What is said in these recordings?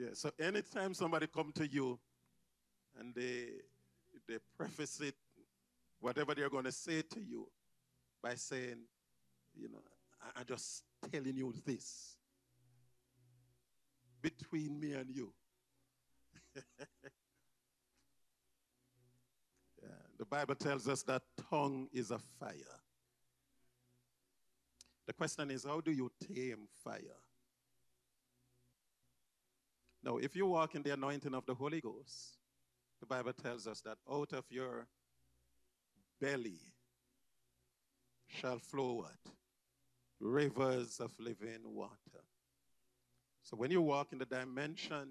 Yeah, so anytime somebody come to you and they preface it, whatever they're going to say to you, by saying, I'm just telling you this between me and you. Yeah, the Bible tells us that tongue is a fire. The question is, how do you tame fire? Now, if you walk in the anointing of the Holy Ghost, the Bible tells us that out of your belly shall flow what? Rivers of living water. So when you walk in the dimension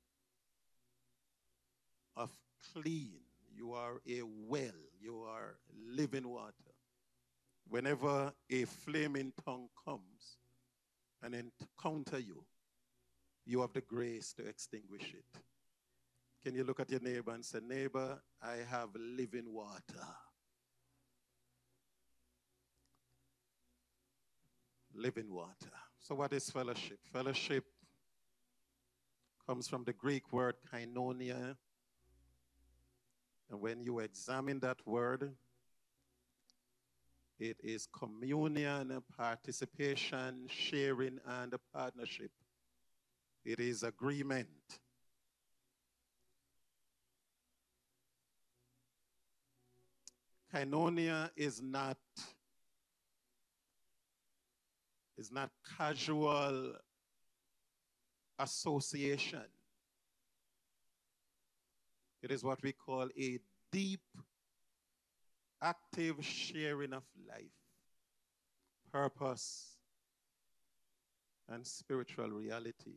of clean, you are a well, you are living water. Whenever a flaming tongue comes and encounter you, you have the grace to extinguish it. Can you look at your neighbor and say, neighbor, I have living water. Living water. So what is fellowship? Fellowship comes from the Greek word koinonia. And when you examine that word, it is communion, participation, sharing, and partnership. It is agreement. Koinonia is not casual association. It is what we call a deep, active sharing of life, purpose, and spiritual reality.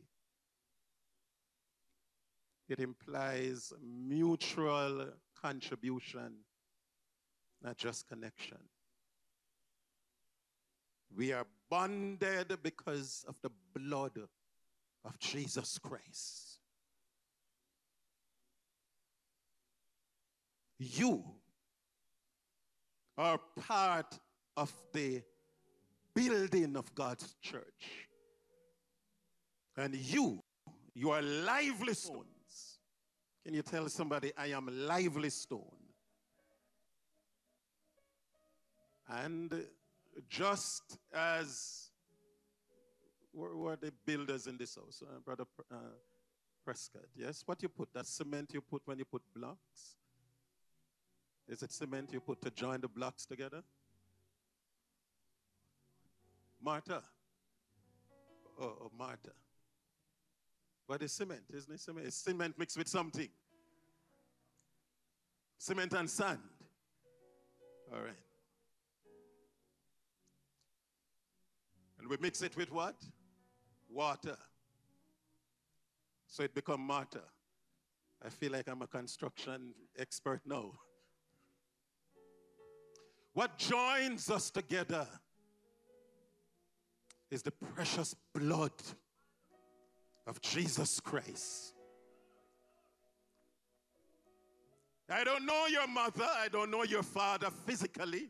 It implies mutual contribution, not just connection. We are bonded because of the blood of Jesus Christ. You are part of the building of God's church. And you are lively stones. Can you tell somebody, I am lively stone? And just as, were the builders in this house? Brother Prescott, yes? What you put? That cement you put when you put blocks? Is it cement you put to join the blocks together? Mortar. Oh, mortar. But it's cement, isn't it? Cement. It's cement mixed with something. Cement and sand. All right. And we mix it with what? Water. So it becomes mortar. I feel like I'm a construction expert now. What joins us together is the precious blood of Jesus Christ. I don't know your mother, I don't know your father physically,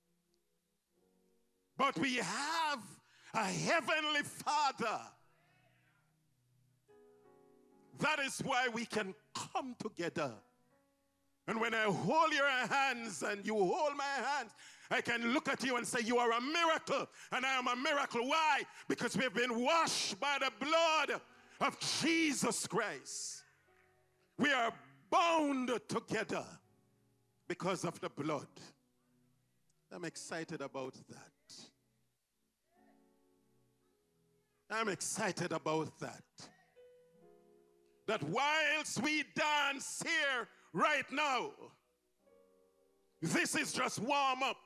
but we have a heavenly Father. That is why we can come together. And when I hold your hands and you hold my hands, I can look at you and say, you are a miracle, and I am a miracle. Why? Because we've been washed by the blood of Jesus Christ. We are bound together because of the blood. I'm excited about that. I'm excited about that. That whilst we dance here right now, this is just warm up.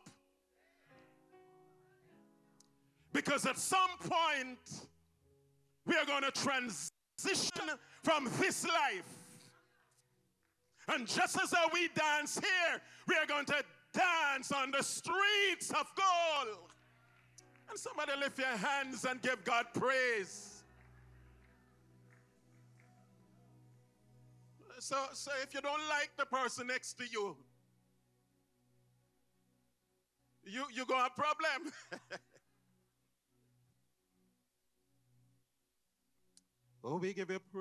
Because at some point, we are going to transition from this life. And just as how we dance here, we are going to dance on the streets of gold. And somebody lift your hands and give God praise. So if you don't like the person next to you, you got a problem. Oh, we give you praise.